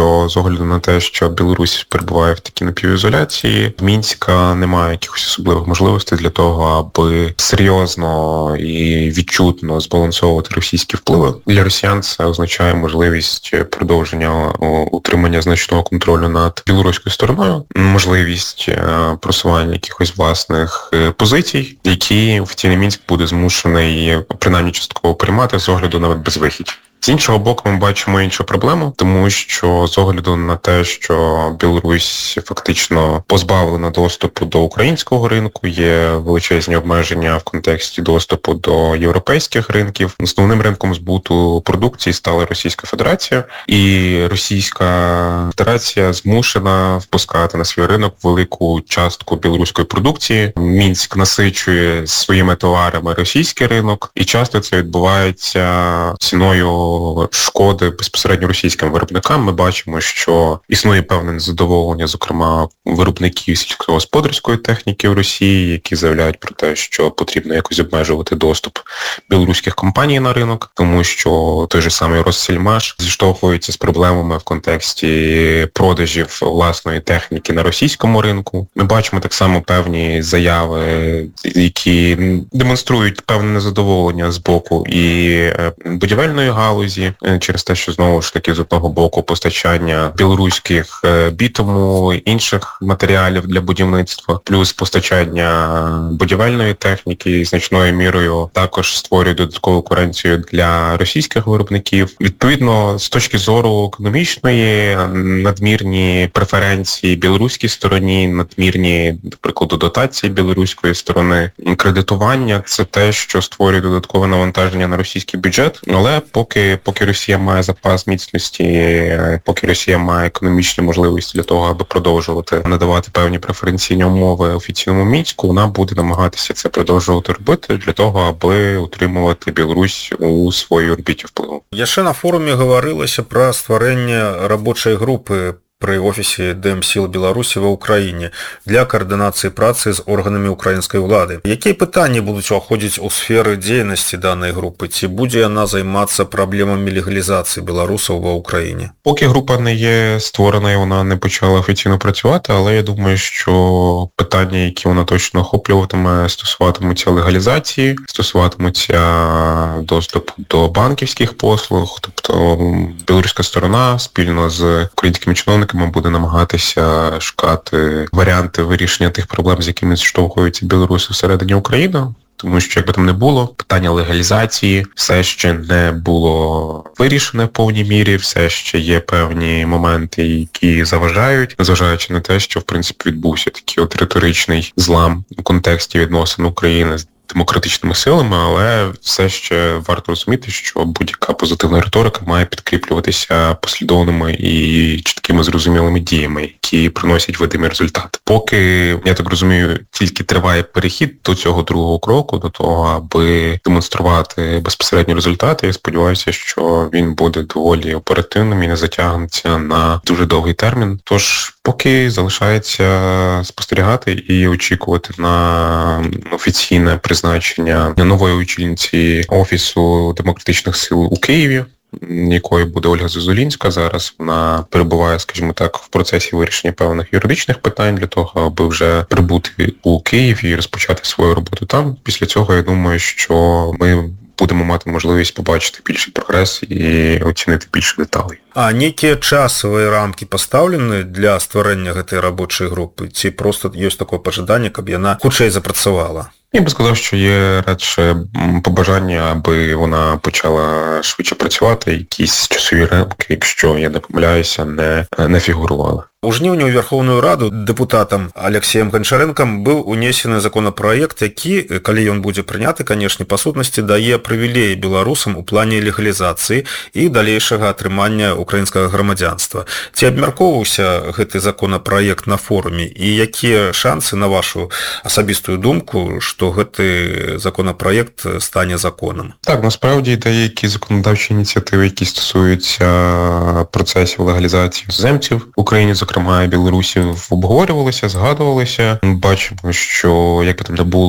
що з огляду на те, що Білорусь перебуває в такій напівізоляції, в Мінська немає якихось особливих можливостей для того, аби серйозно і відчутно збалансовувати російські впливи. Для росіян це означає можливість продовження утримання значного контролю над білоруською стороною, можливість просування якихось власних позицій, які офіційний Мінськ буде змушений принаймні частково приймати з огляду на безвихідь. З іншого боку, ми бачимо іншу проблему, тому що з огляду на те, що Білорусь фактично позбавлена доступу до українського ринку, є величезні обмеження в контексті доступу до європейських ринків. Основним ринком збуту продукції стала Російська Федерація, і Російська Федерація змушена впускати на свій ринок велику частку білоруської продукції. Мінськ насичує своїми товарами російський ринок, і часто це відбувається ціною шкоди безпосередньо російським виробникам. Ми бачимо, що існує певне незадоволення, зокрема, виробників сільськогосподарської техніки в Росії, які заявляють про те, що потрібно якось обмежувати доступ білоруських компаній на ринок, тому що той же самий Россельмаш зіштовхується з проблемами в контексті продажів власної техніки на російському ринку. Ми бачимо так само певні заяви, які демонструють певне незадоволення з боку і будівельної галузі, через те, що знову ж таки з одного боку постачання білоруських бітуму, інших матеріалів для будівництва, плюс постачання будівельної техніки значною мірою також створює додаткову конкуренцію для російських виробників. Відповідно, з точки зору економічної, надмірні преференції білоруській стороні, надмірні, до прикладу, дотації білоруської сторони, кредитування – це те, що створює додаткове навантаження на російський бюджет, але поки Росія має запас міцності, поки Росія має економічні можливості для того, аби продовжувати надавати певні преференційні умови офіційному Мінську, вона буде намагатися це продовжувати робити для того, аби утримувати Білорусь у своїй орбіті впливу. Яшчэ на форуме гаварылася пра стварэнне рабочай групы пры офісе ДМСіл Беларусі ва ўкраіне для каардынацыі працы з органамі украінскай улады. Якія пытанні будуць уваходзіць у сферы дзейнасці данай групы? Ці будзе яна займацца праблемамі легалізацыі беларусаў ва ўкраіне? Поки група не є створена і вона не почала офіційно працювати, але я думаю, що питання, які вона точно охоплюватиме, стосуватимуться легалізації, стосуватимуться доступу до банківських послуг, тобто білоруська сторона спільно з українськими чиновниками буде намагатися шукати варіанти вирішення тих проблем, з якими зіштовхуються білоруси всередині України. Тому що, як би там не було, питання легалізації все ще не було вирішене в повній мірі, все ще є певні моменти, які заважають, незважаючи на те, що, в принципі, відбувся такий от риторичний злам у контексті відносин України з демократичними силами, але все ще варто розуміти, що будь-яка позитивна риторика має підкріплюватися послідовними і чіткими зрозумілими діями, які приносять видимі результати. Поки, я так розумію, тільки триває перехід до цього другого кроку, до того, аби демонструвати безпосередні результати, я сподіваюся, що він буде доволі оперативним і не затягнеться на дуже довгий термін. Тож, поки залишається спостерігати і очікувати на офіційне призначення нової очільниці Офісу демократичних сил у Києві, якою буде Ольга Зозулінська. Зараз вона перебуває, скажімо так, в процесі вирішення певних юридичних питань для того, аби вже прибути у Київ і розпочати свою роботу там. Після цього, я думаю, що ми будемо мати можливість побачити більший прогрес і оцінити більше деталей. А нейкія часовыя рамкі пастаўлены для стварэння гэтай рабочай групы? Ці просто ёсць такое пажаданне, каб яна хутчэй запрацавала? Я би сказав, що є радше побажання, аби вона почала швидше працювати, якісь часові рамки, якщо я не помиляюся, не фігурували. У жніўні ў Верховную Раду дэпутатам Алексеем Гончарэнкам быў унесены законапраект, які, калі ён будзе прыняты, канешне, па сутнасці дае прывілеі беларусам у плане легалізацыі і далейшага атрымання украінскага грамадзянства. Ці абмяркоўваўся гэты законапраект на форуме і якія шансы, на вашу асабістую думку, што гэты законопроект стане законом? Так, насправді деякі законодавчі ініціативи, які стосуються процесів легалізації іноземців в Україні, зокрема і Білорусі, обговорювалися, згадувалися. Бачимо, що, як би там не було,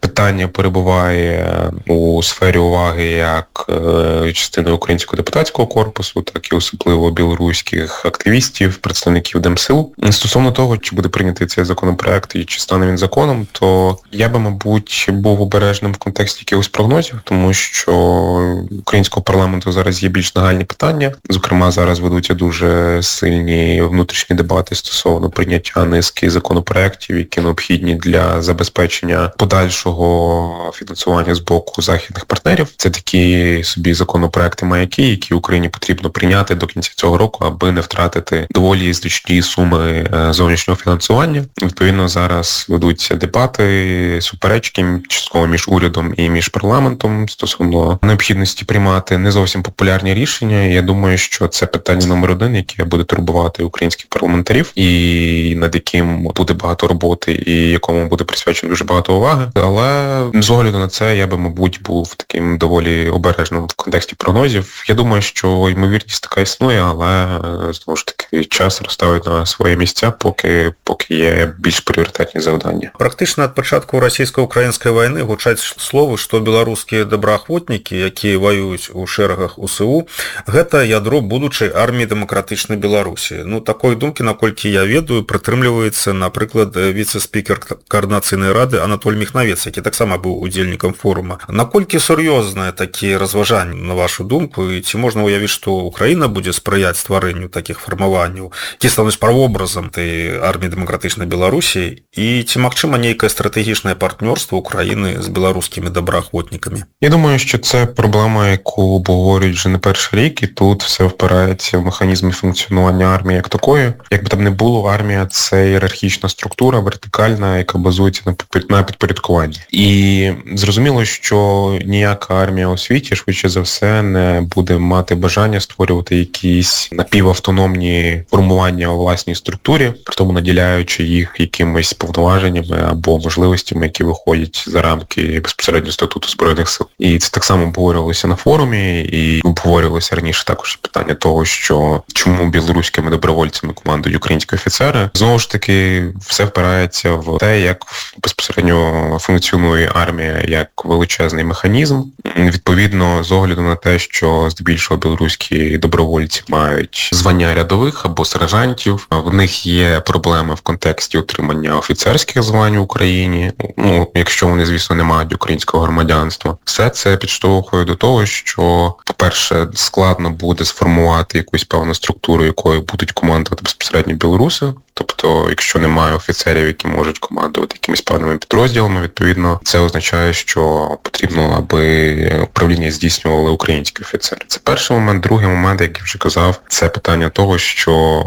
питання перебуває у сфері уваги як частини українського депутатського корпусу, так і особливо білоруських активістів, представників Демсил. Стосовно того, чи буде прийнятий цей законопроект і чи стане він законом, то я би, мабуть, був обережним в контексті якихось прогнозів, тому що українського парламенту зараз є більш нагальні питання. Зокрема, зараз ведуться дуже сильні внутрішні дебати стосовно прийняття низки законопроектів, які необхідні для забезпечення подальшого фінансування з боку західних партнерів. Це такі собі законопроекти-маяки, які Україні потрібно прийняти до кінця цього року, аби не втратити доволі значні суми зовнішнього фінансування. Відповідно, зараз ведуться дебати, суперечки частково між урядом і між парламентом стосовно необхідності приймати не зовсім популярні рішення. Я думаю, що це питання номер один, яке буде турбувати українських парламентарів і над яким буде багато роботи і якому буде присвячено дуже багато уваги. Але з огляду на це я би, мабуть, був таким доволі обережним в контексті прогнозів. Я думаю, що ймовірність така існує, але знову ж таки час розставить на свої місця, поки є більш пріоритетні завдання. Практично ад пачатку расійска-украінскай вайны гучаць словы, што беларускія добраахвотнікі, якія ваююць у шэрагах УСУ, гэта ядро будучай арміі дэмакратычнай Беларусі. Такой думкі, наколькі я ведаю, прытрымліваецца, напрыклад, віцэ-спікер Коордынацыйнай рады Анатоль Міхнавец, які таксама быў удзельнікам форума. Наколькі сур'ёзныя такія разважанні, на вашу думку, і ці можна уявіць, што Украіна будзе спрыяць стварэнню такіх фармаванняў, які стануць правобразам той арміі дэмакратычнай Беларусі, і ці магчыма нейкае стратэгічнае партнёрства Украіны з беларускімі добраахвотнікамі? Я думаю, що це проблема, яку обговорюють вже не перший рік, і тут все впирається в механізми функціонування армії як такої. Як би там не було, армія – це ієрархічна структура, вертикальна, яка базується на підпорядкуванні. І зрозуміло, що ніяка армія у світі, швидше за все, не буде мати бажання створювати якісь напівавтономні формування у власній структурі, при тому наділяючи їх якимись повноваженнями або можливостями, які виходять за рамки безпосередньо статуту Збройних сил. І це так само обговорювалося на форумі, і обговорювалося раніше також питання того, що чому білоруськими добровольцями командують українські офіцери. Знову ж таки, все впирається в те, як безпосередньо функціонує армія як величезний механізм. Відповідно, з огляду на те, що здебільшого білоруські добровольці мають звання рядових або сержантів, в них є проблеми в контексті отримання офіцерських звань в Україні, якщо вони, звісно, не мають українського громадянства. Все це підштовхує до того, що, по-перше, складно буде сформувати якусь певну структуру, якою будуть командувати безпосередньо білоруси. Тобто, якщо немає офіцерів, які можуть командувати якимись певними підрозділами, відповідно, це означає, що потрібно, аби управління здійснювали українські офіцери. Це перший момент. Другий момент, як я вже казав, це питання того, що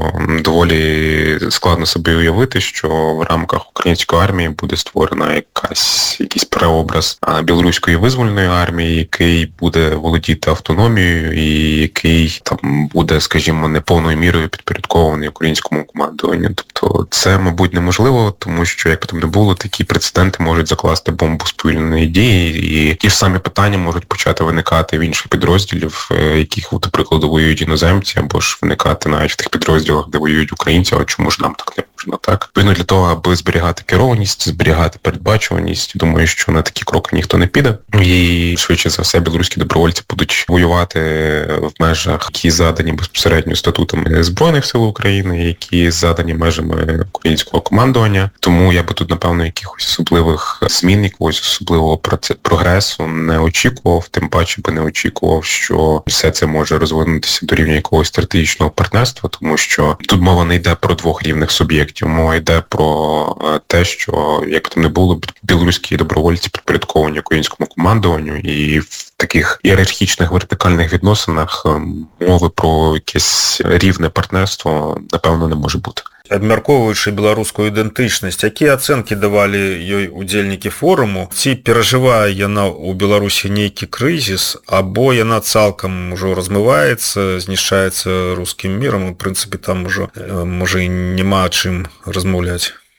доволі складно собі уявити, що в рамках української армії буде створена якийсь преобраз білоруської визвольної армії, який буде володіти автономією і який там буде, скажімо, не повною мірою підпорядкований українському командуванню. Тобто це, мабуть, неможливо, тому що, як би там не було, такі прецеденти можуть закласти бомбу сповільненої дії, і ті ж самі питання можуть почати виникати в інших підрозділів, яких, до прикладу, воюють іноземці, або ж виникати навіть в тих підрозділах, де воюють українці, а чому ж нам так не можна, так? Відповідно, для того, аби зберігати керованість, зберігати передбачуваність, думаю, що на такі кроки ніхто не піде. І, швидше за все, білоруські добровольці будуть воювати в межах, які задані безпосередньо статутами Збройних сил України, які задані межами українського командування. Тому я би тут, напевно, якихось особливих змін, якогось особливого прогресу не очікував, тим паче би не очікував, що все це може розвинутися до рівня якогось стратегічного партнерства, тому що тут мова не йде про двох рівних суб'єктів, мова йде про те, що, як там не було, білоруські добровольці підпорядковані українському командуванню, і в таких ієрархічних вертикальних відносинах мови про якесь рівне партнерство, напевно, не може бути. Абмяркоўваючы беларускую ідэнтычнасць, якія ацэнкі давалі ёй удзельнікі форуму? Ці перажывае яна ў Беларусі нейкі крызіс, або яна цалкам ужо размываецца, знішчаецца рускім мірам, у прынцыпе, там ужо, можа, і няма чым размаўляць?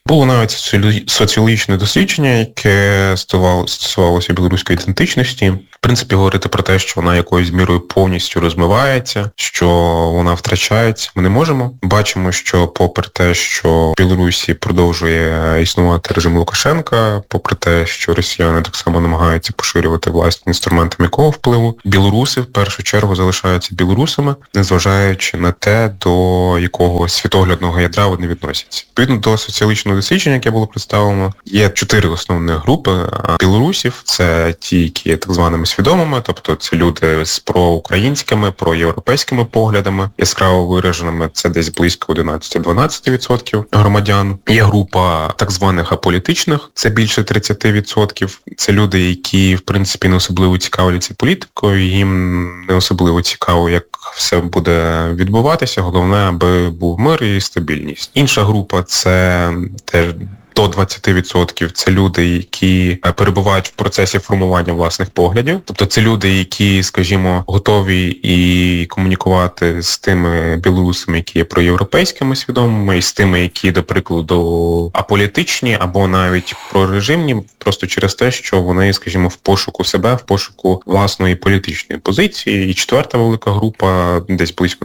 Було навіть соціологічне дослідження, яке стосувалося білоруської ідентичності. В принципі, говорити про те, що вона якоюсь мірою повністю розмивається, що вона втрачається, ми не можемо. Бачимо, що попри те, що в Білорусі продовжує існувати режим Лукашенка, попри те, що росіяни так само намагаються поширювати власні інструменти м'якого впливу, білоруси в першу чергу залишаються білорусами, незважаючи на те, до якого світоглядного ядра вони відносяться. Відповідно до соціологічного дослідження, яке було представлено, є 4 основні групи білорусів. Це ті, які є так званими свідомими, тобто це люди з проукраїнськими, проєвропейськими поглядами, яскраво вираженими, це десь близько 11-12% громадян. Є група так званих аполітичних, це більше 30%. Це люди, які, в принципі, не особливо цікавляться політикою, їм не особливо цікаво, як все буде відбуватися, головне, аби був мир і стабільність. Інша група – це теж до 20% це люди, які перебувають в процесі формування власних поглядів. Тобто це люди, які, скажімо, готові і комунікувати з тими білорусами, які є проєвропейськими свідомими, і з тими, які, до прикладу, аполітичні або навіть прорежимні, просто через те, що вони, скажімо, в пошуку себе, в пошуку власної політичної позиції. І четверта велика група, десь близько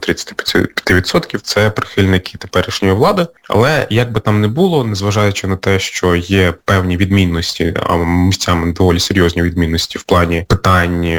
35%, це прихильники теперішньої влади. Але як би там не було, незважаючи на те, що є певні відмінності, а місцями доволі серйозні відмінності в плані питань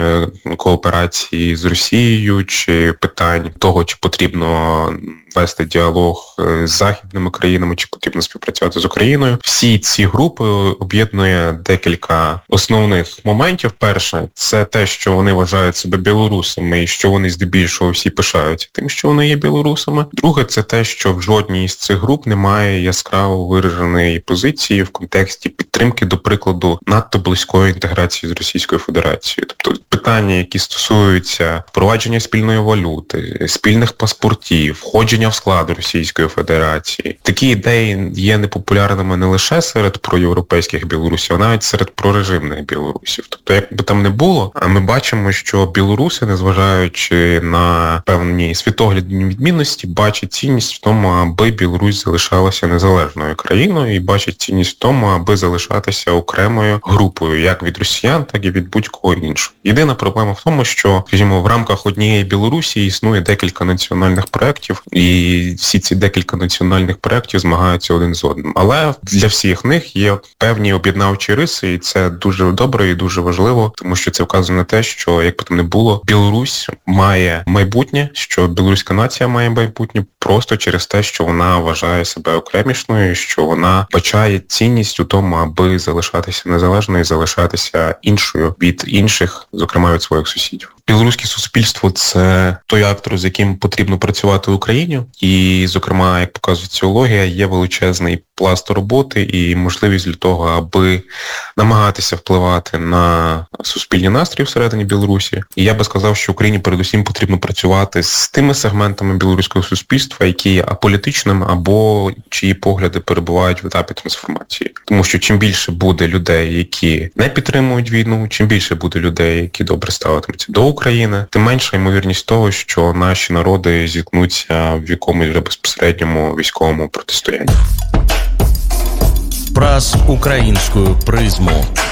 кооперації з Росією, чи питань того, чи потрібно вести діалог з західними країнами, чи потрібно співпрацювати з Україною. Всі ці групи об'єднує декілька основних моментів. Перше, це те, що вони вважають себе білорусами і що вони здебільшого всі пишаються тим, що вони є білорусами. Друге, це те, що в жодній з цих груп немає яскраво вираженої позиції в контексті підтримки, до прикладу, надто близької інтеграції з Російською Федерацією. Тобто питання, які стосуються впровадження спільної валюти, спільних паспортів, входження в склад Російської Федерації. Такі ідеї є непопулярними не лише серед проєвропейських білорусів, а навіть серед прорежимних білорусів. Тобто, як би там не було, ми бачимо, що білоруси, незважаючи на певні світоглядні відмінності, бачать цінність в тому, аби Білорусь залишалася незалежною країною і бачать цінність в тому, аби залишатися окремою групою, як від росіян, так і від будь-кого іншого. Єдина проблема в тому, що, скажімо, в рамках однієї Білорусі існує декілька національних проєктів, і всі ці декілька національних проєктів змагаються один з одним. Але для всіх них є певні об'єднавчі риси, і це дуже добре і дуже важливо, тому що це вказує на те, що, як би там не було, Білорусь має майбутнє, що білоруська нація має майбутнє просто через те, що вона вважає себе окремішною, що вона бачає цінність у тому, аби залишатися незалежною і залишатися іншою від інших, зокрема від своїх сусідів. Білоруське суспільство – це той актор, з яким потрібно працювати в Україні. І, зокрема, як показує соціологія, є величезний пласт роботи і можливість для того, аби намагатися впливати на суспільні настрої всередині Білорусі. І я би сказав, що Україні передусім потрібно працювати з тими сегментами білоруського суспільства, які є аполітичними або чиї погляди перебувають в етапі трансформації. Тому що чим більше буде людей, які не підтримують війну, чим більше буде людей, які добре ставитимуться до України, тим менша ймовірність того, що наші народи зіткнуться в якомусь вже безпосередньому військовому протистоянні. Праз українською призму.